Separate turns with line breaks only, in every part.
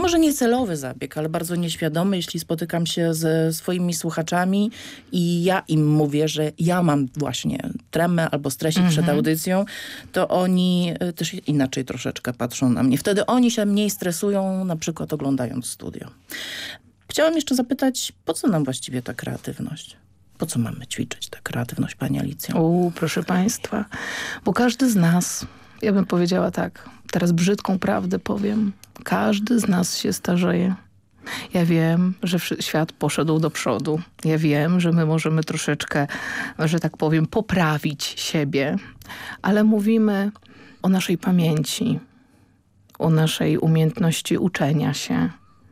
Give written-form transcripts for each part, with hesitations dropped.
może nie celowy zabieg, ale bardzo nieświadomy, jeśli spotykam się ze swoimi słuchaczami i ja im mówię, że ja mam właśnie tremę albo stresik przed audycją, to oni też inaczej troszeczkę patrzą na mnie. Wtedy oni się mniej stresują, na przykład oglądając studio. Chciałam jeszcze zapytać, po co nam właściwie ta kreatywność? Po co mamy ćwiczyć tę kreatywność, pani Alicjo?
Proszę państwa, bo każdy z nas, ja bym powiedziała tak, teraz brzydką prawdę powiem, każdy z nas się starzeje. Ja wiem, że świat poszedł do przodu. Ja wiem, że my możemy troszeczkę, że tak powiem, poprawić siebie, ale mówimy o naszej pamięci, o naszej umiejętności uczenia się.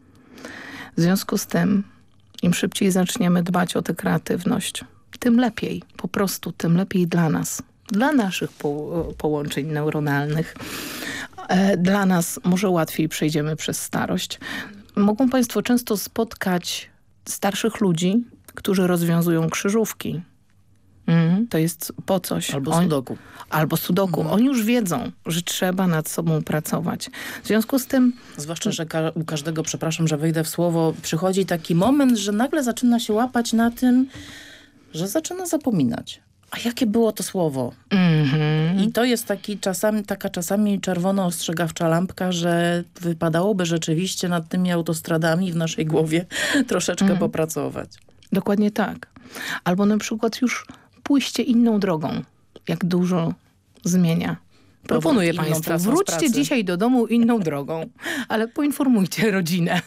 W związku z tym, im szybciej zaczniemy dbać o tę kreatywność, tym lepiej, po prostu tym lepiej dla nas, dla naszych połączeń neuronalnych. Dla nas może łatwiej przejdziemy przez starość. Mogą państwo często spotkać starszych ludzi, którzy rozwiązują krzyżówki. To jest po coś. Albo sudoku. Oni już wiedzą, że trzeba nad sobą pracować. W związku z tym...
Zwłaszcza, że u każdego, przepraszam, że wejdę w słowo, przychodzi taki moment, że nagle zaczyna się łapać na tym, że zaczyna zapominać. A jakie było to słowo? I to jest taka czasami czerwona ostrzegawcza lampka, że wypadałoby rzeczywiście nad tymi autostradami w naszej głowie troszeczkę popracować.
Dokładnie tak. Albo na przykład już pójście inną drogą. Jak dużo zmienia. Proponuję państwu, wróćcie dzisiaj do domu inną drogą, ale poinformujcie rodzinę.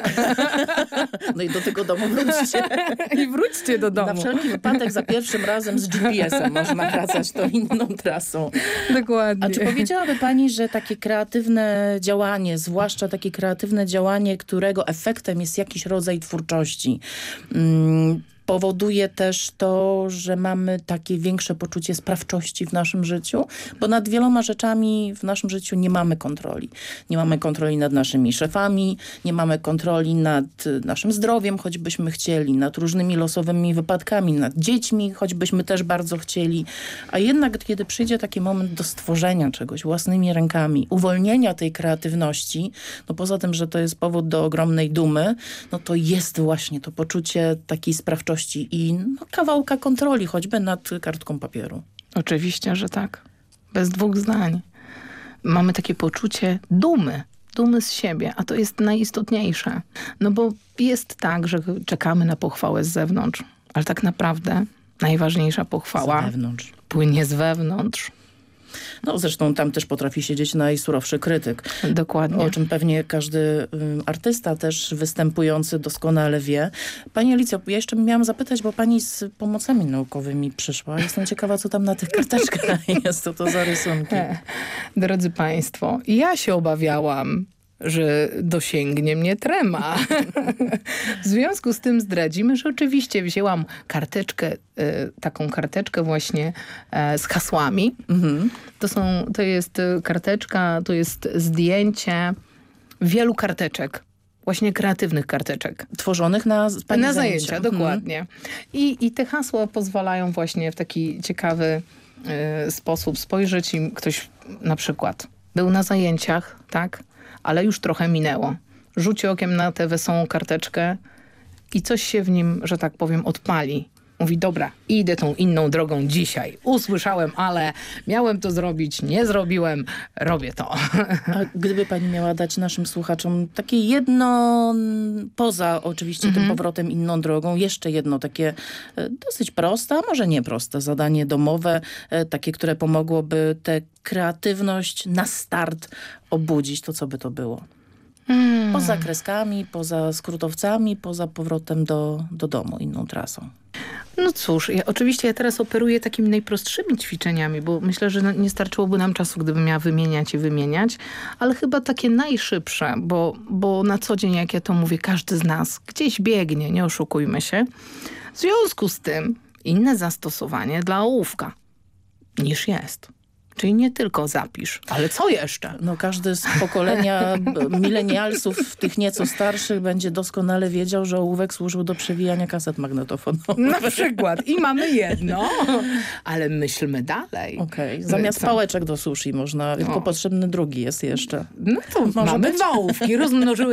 No i do tego domu wróćcie.
I wróćcie do domu.
Na wszelki wypadek za pierwszym razem z GPS-em można wracać tą inną trasą.
Dokładnie.
A czy powiedziałaby pani, że takie kreatywne działanie, zwłaszcza takie kreatywne działanie, którego efektem jest jakiś rodzaj twórczości, powoduje też to, że mamy takie większe poczucie sprawczości w naszym życiu, bo nad wieloma rzeczami w naszym życiu nie mamy kontroli. Nie mamy kontroli nad naszymi szefami, nie mamy kontroli nad naszym zdrowiem, choćbyśmy chcieli, nad różnymi losowymi wypadkami, nad dziećmi, choćbyśmy też bardzo chcieli. A jednak kiedy przyjdzie taki moment do stworzenia czegoś własnymi rękami, uwolnienia tej kreatywności, no poza tym, że to jest powód do ogromnej dumy, no to jest właśnie to poczucie takiej sprawczości i kawałka kontroli, choćby nad kartką papieru.
Oczywiście, że tak. Bez dwóch zdań. Mamy takie poczucie dumy z siebie, a to jest najistotniejsze. No bo jest tak, że czekamy na pochwałę z zewnątrz, ale tak naprawdę najważniejsza pochwała płynie z wewnątrz.
No zresztą tam też potrafi siedzieć najsurowszy krytyk.
Dokładnie.
O czym pewnie każdy artysta też występujący doskonale wie. Pani Alicjo, ja jeszcze miałam zapytać, bo pani z pomocami naukowymi przyszła. Jestem ciekawa, co tam na tych karteczkach jest, co to za rysunki.
Drodzy państwo, ja się obawiałam, że dosięgnie mnie trema. W związku z tym zdradzimy, że oczywiście wzięłam karteczkę, taką karteczkę właśnie z hasłami. To jest karteczka, to jest zdjęcie wielu karteczek. Właśnie kreatywnych karteczek.
Tworzonych na
zajęcia. Dokładnie. I te hasła pozwalają właśnie w taki ciekawy sposób spojrzeć i ktoś na przykład był na zajęciach, tak? Ale już trochę minęło. Rzuci okiem na tę wesołą karteczkę i coś się w nim, że tak powiem, odpali. Mówi, dobra, idę tą inną drogą dzisiaj. Usłyszałem, ale miałem to zrobić, nie zrobiłem, robię to.
A gdyby pani miała dać naszym słuchaczom takie jedno, poza oczywiście tym powrotem inną drogą, jeszcze jedno takie dosyć proste, a może nieproste zadanie domowe, takie, które pomogłoby tę kreatywność na start obudzić, to co by to było? Poza kreskami, poza skrótowcami, poza powrotem do domu inną trasą.
No cóż, oczywiście ja teraz operuję takimi najprostszymi ćwiczeniami, bo myślę, że nie starczyłoby nam czasu, gdybym miała wymieniać, ale chyba takie najszybsze, bo na co dzień, jak ja to mówię, każdy z nas gdzieś biegnie, nie oszukujmy się. W związku z tym inne zastosowanie dla ołówka niż jest. Czyli nie tylko zapisz, ale co jeszcze?
No każdy z pokolenia milenialsów, tych nieco starszych, będzie doskonale wiedział, że ołówek służył do przewijania kaset magnetofonowych.
Na przykład. I mamy jedno. Ale myślmy dalej.
Okej. Zamiast pałeczek do sushi można, tylko potrzebny drugi jest jeszcze.
No to mamy dwa ołówki. Rozmnożyły